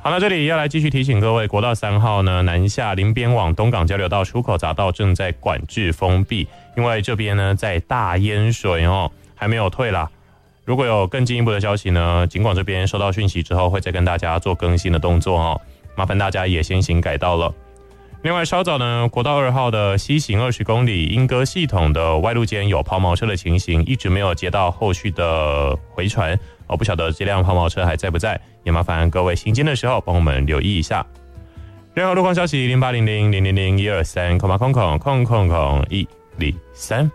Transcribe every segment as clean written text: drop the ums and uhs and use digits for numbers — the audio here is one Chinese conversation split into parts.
好，那这里要来继续提醒各位，国道3号呢南下林边往东港交流道出口匝道正在管制封闭，因为这边呢在大淹水还没有退啦。如果有更进一步的消息呢，警广这边收到讯息之后会再跟大家做更新的动作麻烦大家也先行改道了。另外稍早呢，国道2号的西行20公里莺歌系统的外路间有抛锚车的情形，一直没有接到后续的回传不晓得这辆抛锚车还在不在，也麻烦各位行经的时候帮我们留意一下。任何路况消息08000001230000123。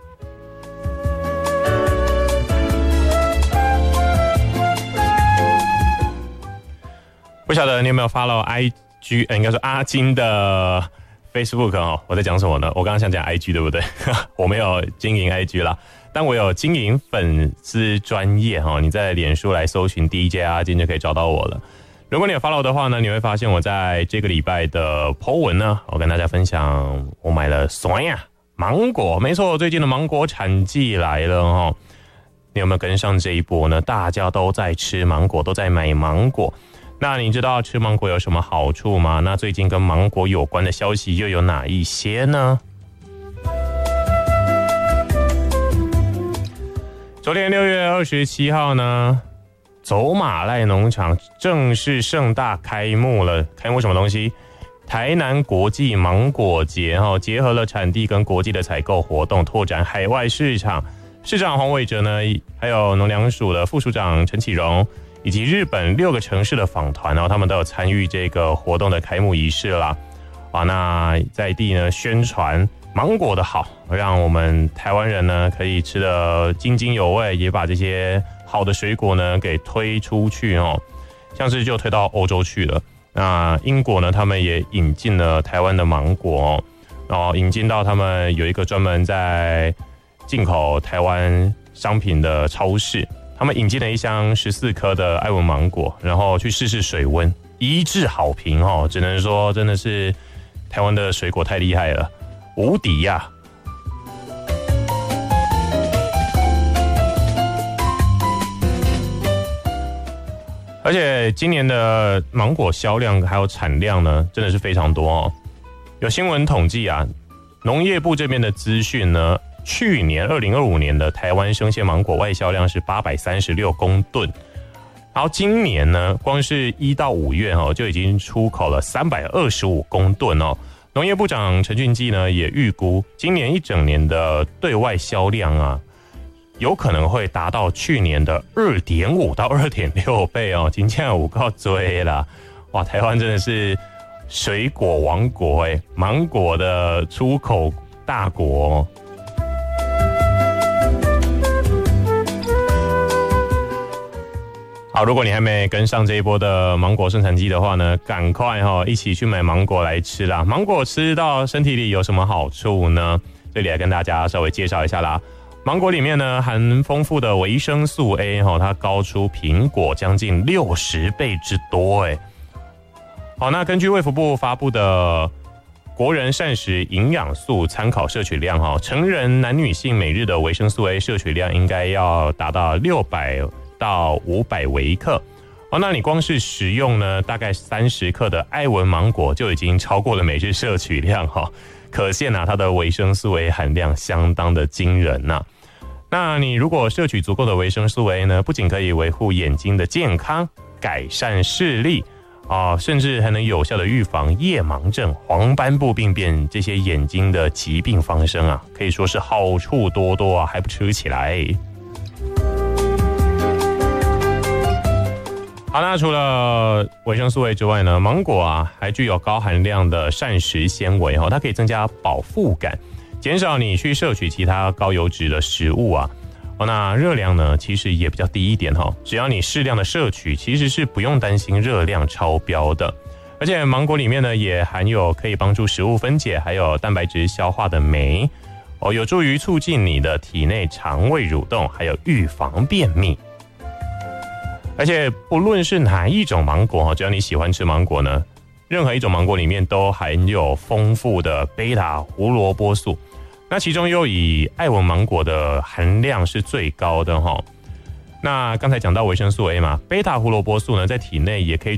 不晓得你有没有 follow IG， 应该说阿金的 Facebook 我在讲什么呢？我刚刚想讲 IG 对不对？我没有经营 IG 啦，但我有经营粉丝专页你在脸书来搜寻 DJ 阿金就可以找到我了。如果你有 follow 的话呢，你会发现我在这个礼拜的 po 文呢，我跟大家分享我买了酸呀芒果，没错，最近的芒果产季来了你有没有跟上这一波呢？大家都在吃芒果，都在买芒果。那你知道吃芒果有什么好处吗？那最近跟芒果有关的消息又有哪一些呢？昨天6月27号呢，走马濑农场正式盛大开幕了。开幕什么东西？台南国际芒果节结合了产地跟国际的采购活动，拓展海外市场。市长黄伟哲呢，还有农粮署的副署长陈启荣，以及日本6个城市的访团他们都有参与这个活动的开幕仪式啦。那在地呢宣传芒果的好，让我们台湾人呢可以吃得津津有味，也把这些好的水果呢给推出去像是就推到欧洲去了。那英国呢，他们也引进了台湾的芒果然后引进到他们有一个专门在进口台湾商品的超市。他们引进了一箱14颗的爱文芒果，然后去试试水温，一致好评只能说真的是台湾的水果太厉害了，无敌呀！而且今年的芒果销量还有产量呢，真的是非常多有新闻统计农业部这边的资讯呢，去年2025年的台湾生鲜芒果外销量是836公吨，然后今年呢，光是1到5月就已经出口了325公吨农业部长陈俊基呢也预估，今年一整年的对外销量有可能会达到去年的2.5到2.6倍真的有够多啦！哇，台湾真的是水果王国芒果的出口大国好，如果你还没跟上这一波的芒果生产季的话呢，赶快一起去买芒果来吃啦！芒果吃到身体里有什么好处呢？这里来跟大家稍微介绍一下啦。芒果里面呢含丰富的维生素 A 它高出苹果将近60倍之多好，那根据卫福部发布的国人膳食营养素参考摄取量成人男女性每日的维生素 A 摄取量应该要达到600到500微克那你光是食用呢大概30克的爱文芒果就已经超过了每日摄取量可见它的维生素 A 含量相当的惊人那你如果摄取足够的维生素 A 呢，不仅可以维护眼睛的健康，改善视力甚至还能有效的预防夜盲症、黄斑部病变这些眼睛的疾病发生可以说是好处多多还不吃起来。好，那除了维生素 A 之外呢，芒果还具有高含量的膳食纤维它可以增加饱腹感，减少你去摄取其他高油脂的食物那热量呢其实也比较低一点只要你适量的摄取，其实是不用担心热量超标的。而且芒果里面呢也含有可以帮助食物分解还有蛋白质消化的酶有助于促进你的体内肠胃蠕动，还有预防便秘。而且不论是哪一种芒果只要你喜欢吃芒果呢，任何一种芒果里面都含有丰富的贝塔胡萝卜素，那其中又以爱文芒果的含量是最高的那刚才讲到维生素 A 嘛，贝塔胡萝卜素呢在体内也可以